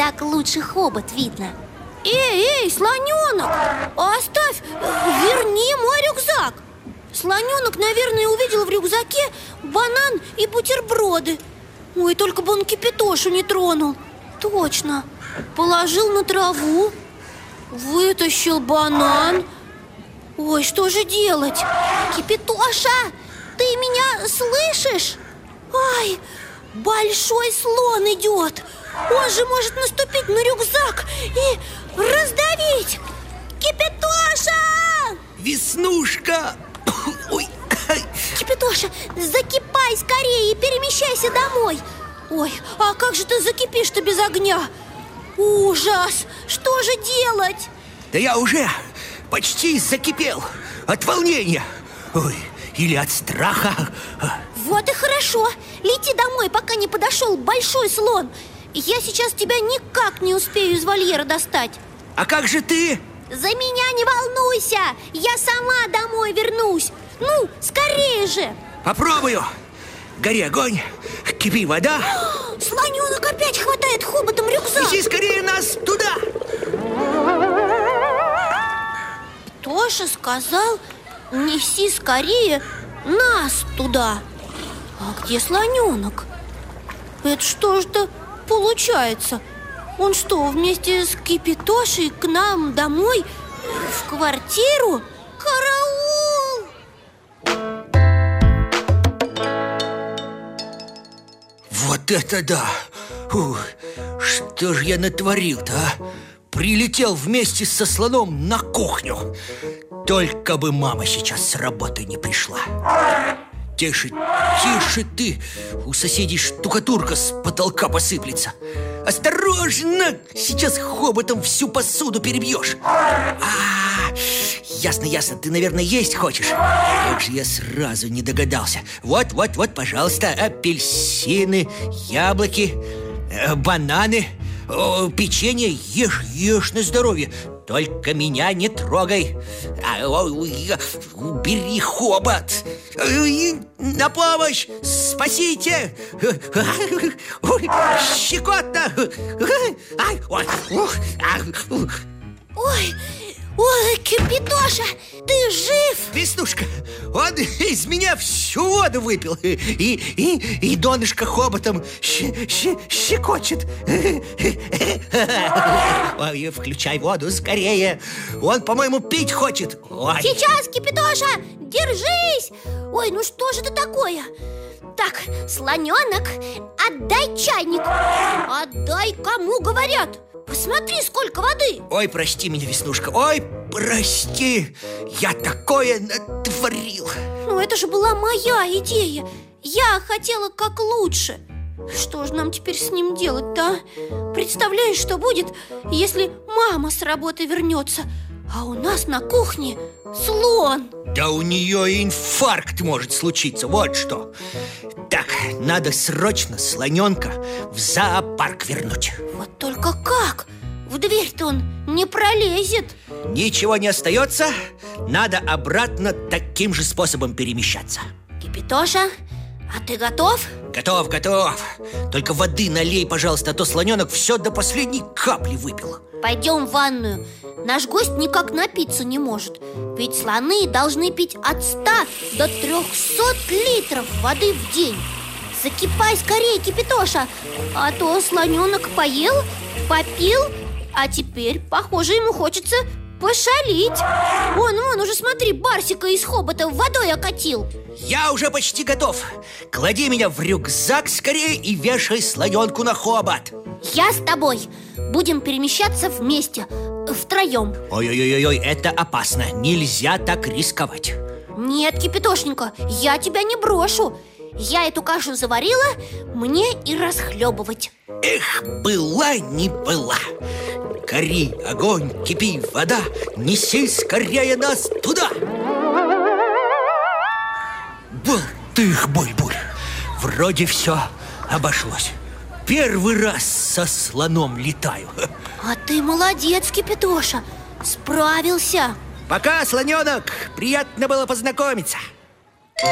Так лучше хобот видно. Эй, слоненок, оставь, верни мой рюкзак. Слоненок, наверное, увидел в рюкзаке банан и бутерброды. Ой, только бы он Кипитошу не тронул. Точно, положил на траву, вытащил банан. Ой, что же делать? Кипитоша, ты меня слышишь? Ай, большой слон идет. Он же может наступить на рюкзак и раздавить. Кипитоша! Веснушка! Ой. Кипитоша, закипай скорее и перемещайся домой. Ой, а как же ты закипишь-то без огня? Ужас! Что же делать? Да я уже почти закипел от волнения. Ой, или от страха. Вот и хорошо. Лети домой, пока не подошел большой слон. Я сейчас тебя никак не успею из вольера достать. А как же ты? За меня не волнуйся. Я сама домой вернусь. Ну, скорее же. Попробую. Гори огонь, кипи вода. Слоненок опять хватает хоботом рюкзак. Неси скорее нас туда. Тоша сказал, неси скорее нас туда. А где слоненок? Это что же-то получается? Он что, вместе с Кипитошей к нам домой в квартиру? Караул! Вот это да! Фух, что же я натворил-то, а? Прилетел вместе со слоном на кухню. Только бы мама сейчас с работы не пришла. Тише, тише ты! У соседей штукатурка с потолка посыплется. Осторожно! Сейчас хоботом всю посуду перебьешь. Ясно, ясно, ты, наверное, есть хочешь. Как же я сразу не догадался. Вот, пожалуйста, апельсины, яблоки, бананы, печенье. Ешь на здоровье. Только меня не трогай. Убери хобот. На помощь! Спасите! Щекотно! Ой, Кипитоша, ты жив? Веснушка, он из меня всю воду выпил. И донышко хоботом щекочет. Ой, включай воду скорее. Он, по-моему, пить хочет. Ой. Сейчас, Кипитоша, держись. Ой, ну что же это такое? Так, слоненок, отдай чайник. Отдай, кому говорят. Посмотри, сколько воды. Ой, прости меня, Веснушка. Ой, прости. Я такое натворил. Ну, это же была моя идея. Я хотела как лучше. Что же нам теперь с ним делать-то, а? Представляешь, что будет, если мама с работы вернется, а у нас на кухне слон? Да у нее инфаркт может случиться, вот что. Так, надо срочно слоненка в зоопарк вернуть. Вот только как? В дверь-то он не пролезет. Ничего не остается. Надо обратно таким же способом перемещаться. Кипитоша, а ты готов? Готов. Только воды налей, пожалуйста, а то слоненок все до последней капли выпил. Пойдем в ванную. Наш гость никак напиться не может. Ведь слоны должны пить от 100 до 300 литров воды в день. Закипай скорее, Кипитоша. А то слоненок поел, попил, а теперь, похоже, ему хочется пошалить. Вон, уже смотри, Барсика из хобота водой окатил. Я уже почти готов. Клади меня в рюкзак скорее и вешай слоненку на хобот. Я с тобой. Будем перемещаться вместе, втроем. Ой, это опасно. Нельзя так рисковать. Нет, Кипитошенька, я тебя не брошу. Я эту кашу заварила, мне и расхлебывать. Эх, была не была. Гори огонь, кипи вода, неси скорее нас туда. Болтых, буль-буль. Вроде все обошлось. Первый раз со слоном летаю. А ты молодец, Кипитоша. Справился. Пока, слоненок. Приятно было познакомиться.